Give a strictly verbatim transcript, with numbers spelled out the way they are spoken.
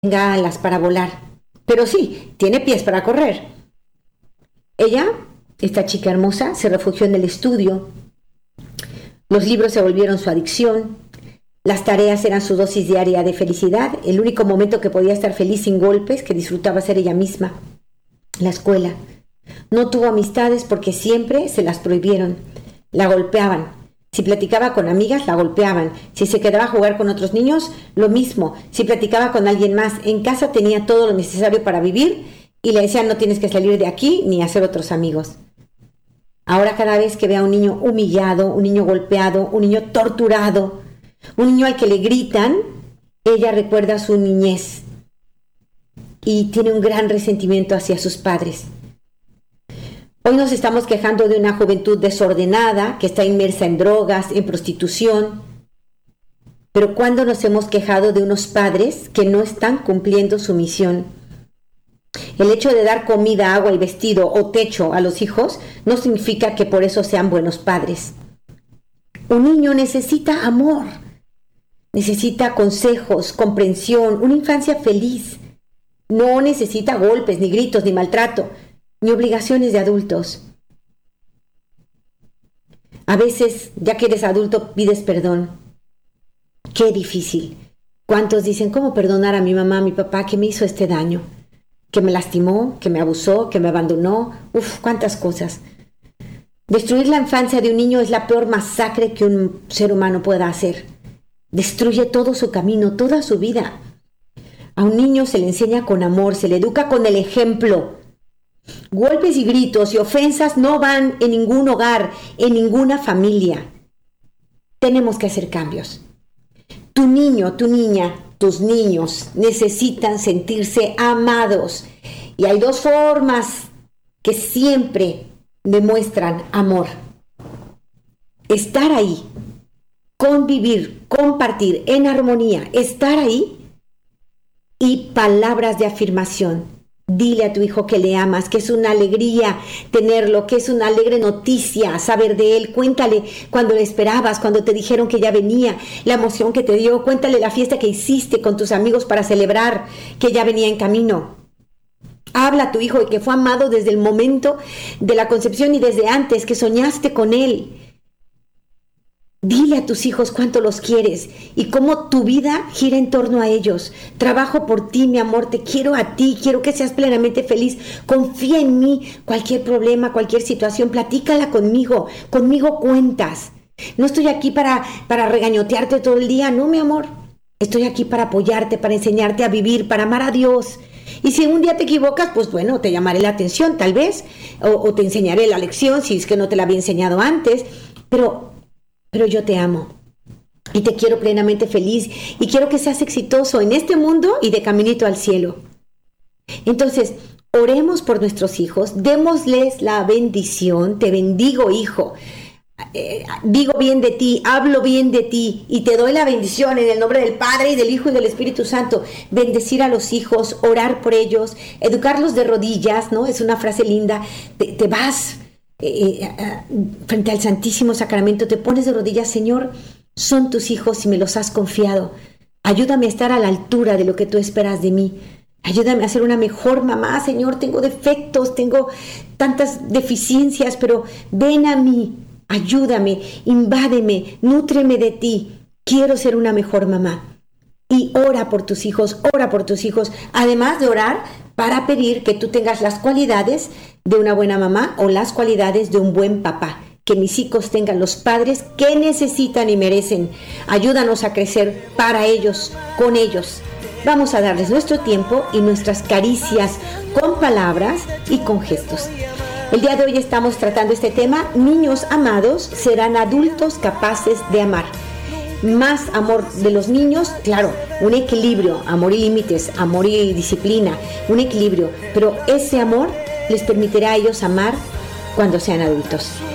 tenga alas para volar, pero sí, tiene pies para correr. Ella, esta chica hermosa, se refugió en el estudio. Los libros se volvieron su adicción. Las tareas eran su dosis diaria de felicidad. El único momento que podía estar feliz sin golpes, que disfrutaba ser ella misma. La escuela. No tuvo amistades porque siempre se las prohibieron. La golpeaban. Si platicaba con amigas, la golpeaban. Si se quedaba a jugar con otros niños, lo mismo. Si platicaba con alguien más, en casa tenía todo lo necesario para vivir y le decían: no tienes que salir de aquí ni hacer otros amigos. Ahora, cada vez que ve a un niño humillado, un niño golpeado, un niño torturado, un niño al que le gritan, ella recuerda su niñez y tiene un gran resentimiento hacia sus padres. Hoy nos estamos quejando de una juventud desordenada que está inmersa en drogas, en prostitución. Pero ¿cuándo nos hemos quejado de unos padres que no están cumpliendo su misión? El hecho de dar comida, agua y vestido o techo a los hijos no significa que por eso sean buenos padres. Un niño necesita amor, necesita consejos, comprensión, una infancia feliz. No necesita golpes, ni gritos, ni maltrato, ni obligaciones de adultos. A veces, ya que eres adulto, pides perdón. Qué difícil. ¿Cuántos dicen: cómo perdonar a mi mamá, a mi papá, que me hizo este daño? Que me lastimó, que me abusó, que me abandonó. Uf, cuántas cosas. Destruir la infancia de un niño es la peor masacre que un ser humano pueda hacer. Destruye todo su camino, toda su vida. A un niño se le enseña con amor, se le educa con el ejemplo. Golpes y gritos y ofensas no van en ningún hogar, en ninguna familia. Tenemos que hacer cambios. Tu niño, tu niña, tus niños necesitan sentirse amados. Y hay dos formas que siempre demuestran amor: estar ahí, convivir, compartir en armonía, estar ahí, y palabras de afirmación. Dile a tu hijo que le amas, que es una alegría tenerlo, que es una alegre noticia saber de él. Cuéntale cuando le esperabas, cuando te dijeron que ya venía, la emoción que te dio. Cuéntale la fiesta que hiciste con tus amigos para celebrar que ya venía en camino. Habla a tu hijo de que fue amado desde el momento de la concepción y desde antes, que soñaste con él. Dile a tus hijos cuánto los quieres y cómo tu vida gira en torno a ellos. Trabajo por ti, mi amor, te quiero a ti, quiero que seas plenamente feliz. Confía en mí, cualquier problema, cualquier situación, platícala conmigo, conmigo cuentas. No estoy aquí para, para regañotearte todo el día, no, mi amor. Estoy aquí para apoyarte, para enseñarte a vivir, para amar a Dios. Y si un día te equivocas, pues bueno, te llamaré la atención tal vez, o, o te enseñaré la lección si es que no te la había enseñado antes, pero... Pero yo te amo y te quiero plenamente feliz y quiero que seas exitoso en este mundo y de caminito al cielo. Entonces, oremos por nuestros hijos, démosles la bendición. Te bendigo, hijo. Eh, digo bien de ti, hablo bien de ti y te doy la bendición en el nombre del Padre y del Hijo y del Espíritu Santo. Bendecir a los hijos, orar por ellos, educarlos de rodillas, ¿no? Es una frase linda. Te, te vas... Eh, eh, frente al Santísimo Sacramento, te pones de rodillas: Señor, son tus hijos y me los has confiado. Ayúdame a estar a la altura de lo que tú esperas de mí. Ayúdame a ser una mejor mamá, Señor. Tengo defectos, tengo tantas deficiencias, pero ven a mí, ayúdame, invádeme, nútreme de ti. Quiero ser una mejor mamá. Y ora por tus hijos, ora por tus hijos, además de orar para pedir que tú tengas las cualidades de una buena mamá o las cualidades de un buen papá. Que mis hijos tengan los padres que necesitan y merecen. Ayúdanos a crecer para ellos, con ellos. Vamos a darles nuestro tiempo y nuestras caricias con palabras y con gestos. El día de hoy estamos tratando este tema: niños amados serán adultos capaces de amar. Más amor de los niños, claro, un equilibrio, amor y límites, amor y disciplina, un equilibrio, pero ese amor les permitirá a ellos amar cuando sean adultos.